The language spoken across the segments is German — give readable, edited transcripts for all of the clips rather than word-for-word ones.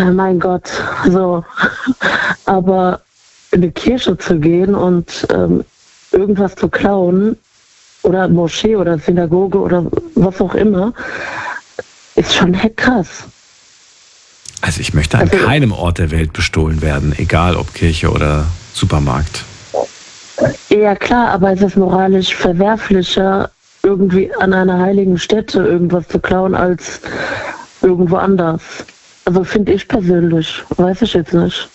mein Gott, so. Aber in die Kirche zu gehen und irgendwas zu klauen oder Moschee oder Synagoge oder was auch immer, ist schon krass. Also ich möchte an keinem Ort der Welt bestohlen werden, egal ob Kirche oder Supermarkt. Ja klar, aber es ist moralisch verwerflicher, irgendwie an einer heiligen Stätte irgendwas zu klauen, als irgendwo anders. Also finde ich persönlich, weiß ich jetzt nicht.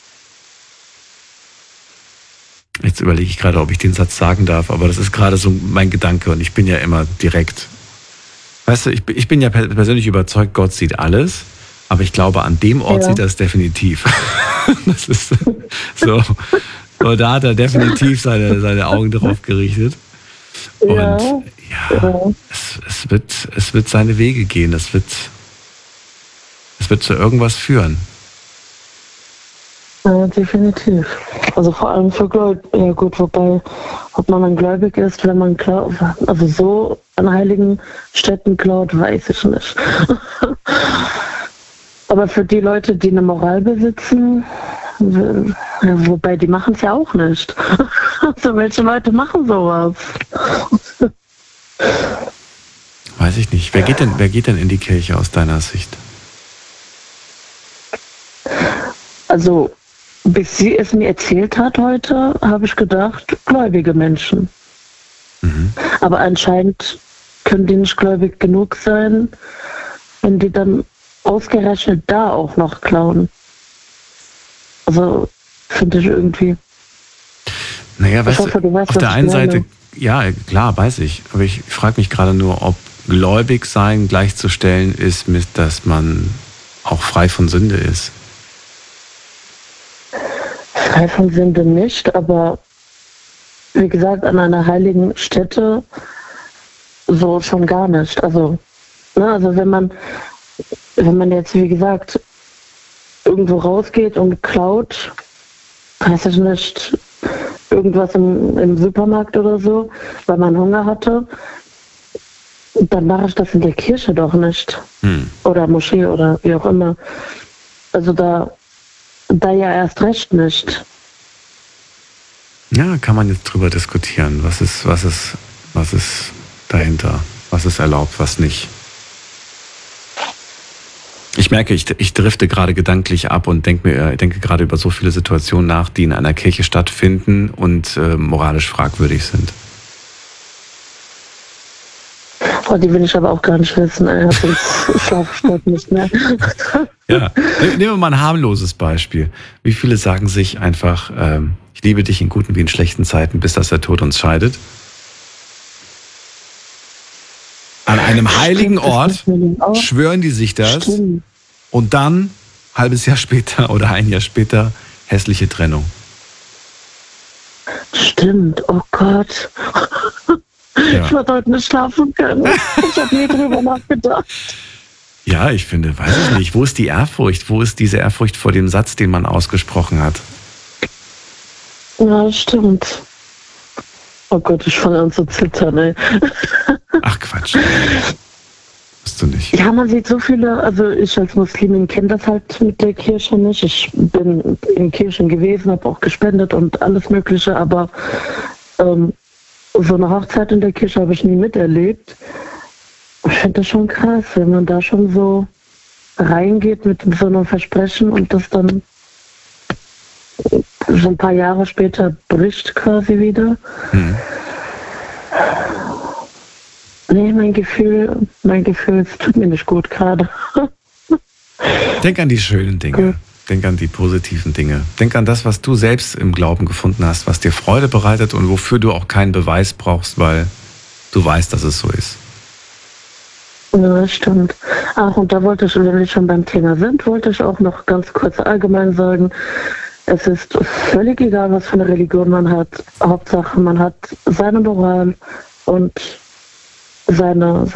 Jetzt überlege ich gerade, ob ich den Satz sagen darf, aber das ist gerade so mein Gedanke und ich bin ja immer direkt. Weißt du, ich bin ja persönlich überzeugt, Gott sieht alles, aber ich glaube, an dem Ort sieht er es definitiv. Das ist so. Und da hat er definitiv seine Augen drauf gerichtet. Und es wird seine Wege gehen, es wird zu irgendwas führen. Ja, definitiv. Also vor allem für Gläubige. Ja gut, wobei, ob man dann gläubig ist, wenn man klaut, also so an heiligen Städten klaut, weiß ich nicht. Aber für die Leute, die eine Moral besitzen, wobei die machen es ja auch nicht. Also welche Leute machen sowas? Weiß ich nicht. Wer geht denn in die Kirche aus deiner Sicht? Also, bis sie es mir erzählt hat heute, habe ich gedacht, gläubige Menschen. Mhm. Aber anscheinend können die nicht gläubig genug sein, wenn die dann ausgerechnet da auch noch klauen. Also, finde ich irgendwie. Naja, weißt du, auf der einen Seite, ja, klar, weiß ich. Aber ich frage mich gerade nur, ob gläubig sein gleichzustellen ist, dass man auch frei von Sünde ist. Frei von Sünde nicht, aber wie gesagt, an einer heiligen Stätte so schon gar nicht. Also, also wenn man jetzt, wie gesagt, irgendwo rausgeht und klaut, weiß ich nicht, irgendwas im Supermarkt oder so, weil man Hunger hatte, dann mache ich das in der Kirche doch nicht. Oder Moschee oder wie auch immer. Also da ja erst recht nicht. Ja, kann man jetzt drüber diskutieren. Was ist dahinter? Was ist erlaubt, was nicht? Ich merke, ich drifte gerade gedanklich ab und denke gerade über so viele Situationen nach, die in einer Kirche stattfinden und moralisch fragwürdig sind. Oh, die will ich aber auch gar nicht wissen. Sonst schlafe ich nicht mehr. Ja, nehmen wir mal ein harmloses Beispiel. Wie viele sagen sich einfach, ich liebe dich in guten wie in schlechten Zeiten, bis dass der Tod uns scheidet? An einem heiligen Ort schwören die sich das und dann, halbes Jahr später oder ein Jahr später, hässliche Trennung. Stimmt, oh Gott. Ja. Ich werde heute nicht schlafen können. Ich habe nie drüber nachgedacht. Ja, ich finde, weiß ich nicht, wo ist die Ehrfurcht? Wo ist diese Ehrfurcht vor dem Satz, den man ausgesprochen hat? Ja, stimmt. Oh Gott, ich fange an zu zittern, ey. Ach Quatsch. Bist du nicht. Ja, man sieht so viele, also ich als Muslimin kenne das halt mit der Kirche nicht. Ich bin in Kirchen gewesen, habe auch gespendet und alles Mögliche, aber so eine Hochzeit in der Kirche habe ich nie miterlebt. Ich finde das schon krass, wenn man da schon so reingeht mit so einem Versprechen und das dann so ein paar Jahre später bricht quasi wieder. Nee, mein Gefühl, es tut mir nicht gut gerade. Denk an die schönen Dinge. Denk an die positiven Dinge. Denk an das, was du selbst im Glauben gefunden hast, was dir Freude bereitet und wofür du auch keinen Beweis brauchst, weil du weißt, dass es so ist. Ja, stimmt. Ach, und da wollte ich, wenn wir schon beim Thema sind, wollte ich auch noch ganz kurz allgemein sagen, es ist völlig egal, was für eine Religion man hat. Hauptsache, man hat seine Moral und seine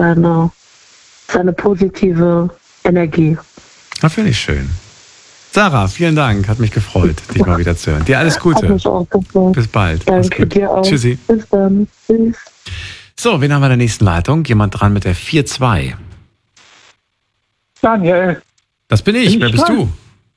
positive Energie. Das finde ich schön. Sarah, vielen Dank. Hat mich gefreut, dich mal wieder zu hören. Dir alles Gute. Hat mich auch gefreut. Bis bald. Danke dir auch. Tschüssi. Bis dann. Tschüss. So, wen haben wir in der nächsten Leitung? Jemand dran mit der 4-2. Daniel. Das bin ich. Wer bist du?